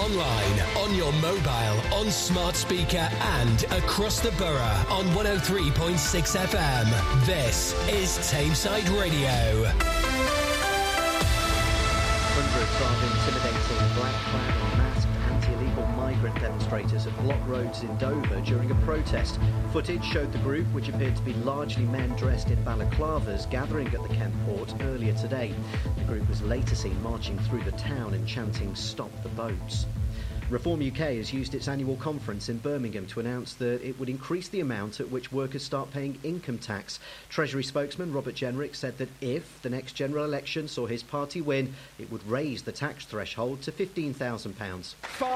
online, on your mobile, on smart speaker and across the borough on 103.6 FM. This is Tameside Radio. Hundreds of intimidating black-clad masked anti-illegal migrant demonstrators have blocked roads in Dover during a protest. Footage showed the group, which appeared to be largely men dressed in balaclavas, gathering at the Kent port earlier today. The group was later seen marching through the town and chanting "Stop the boats." Reform UK has used its annual conference in Birmingham to announce that it would increase the amount at which workers start paying income tax. Treasury spokesman Robert Jenrick said that if the next general election saw his party win, it would raise the tax threshold to £15,000.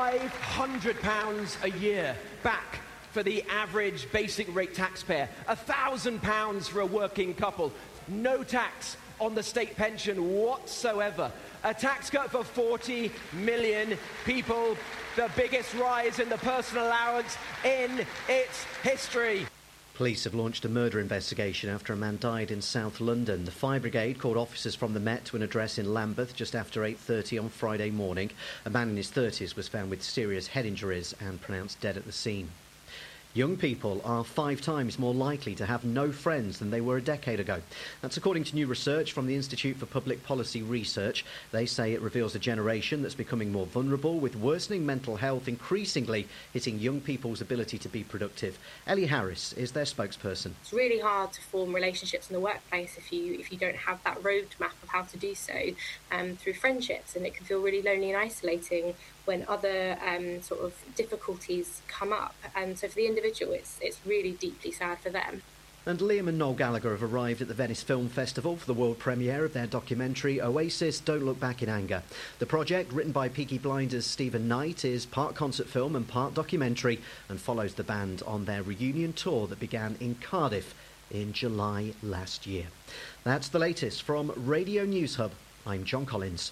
£500 a year back for the average basic rate taxpayer. £1,000 for a working couple. No tax on the state pension whatsoever. A tax cut for 40 million people. The biggest rise in the personal allowance in its history. Police have launched a murder investigation after a man died in South London. The fire brigade called officers from the Met to an address in Lambeth just after 8:30 on Friday morning. A man in his 30s was found with serious head injuries and pronounced dead at the scene. Young people are 5 times more likely to have no friends than they were a decade ago. That's according to new research from the Institute for Public Policy Research. They say it reveals a generation that's becoming more vulnerable, with worsening mental health increasingly hitting young people's ability to be productive. Ellie Harris is their spokesperson. It's really hard to form relationships in the workplace if you don't have that roadmap of how to do so through friendships, and it can feel really lonely and isolating when other sort of difficulties come up. And so for the individual, it's really deeply sad for them. And Liam and Noel Gallagher have arrived at the Venice Film Festival for the world premiere of their documentary Oasis, Don't Look Back in Anger. The project, written by Peaky Blinders' Stephen Knight, is part concert film and part documentary and follows the band on their reunion tour that began in Cardiff in July last year. That's the latest from Radio News Hub. I'm John Collins.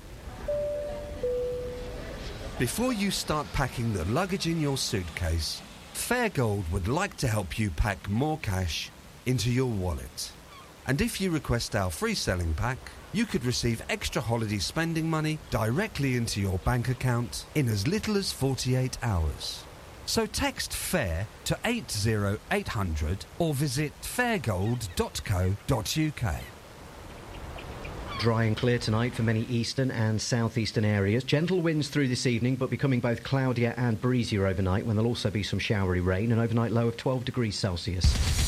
Before you start packing the luggage in your suitcase, Fairgold would like to help you pack more cash into your wallet. And if you request our free selling pack, you could receive extra holiday spending money directly into your bank account in as little as 48 hours. So text FAIR to 80800 or visit fairgold.co.uk. Dry and clear tonight for many eastern and southeastern areas. Gentle winds through this evening, but becoming both cloudier and breezier overnight, when there'll also be some showery rain, an overnight low of 12 degrees Celsius.